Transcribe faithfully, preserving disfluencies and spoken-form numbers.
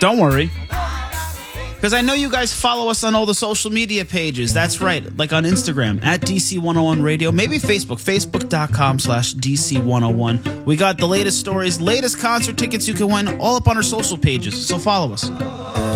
Don't worry. Because I know you guys follow us on all the social media pages. That's right. Like on Instagram, at D C one oh one Radio. Maybe Facebook, facebook.com slash DC101. We got the latest stories, latest concert tickets you can win all up on our social pages. So follow us.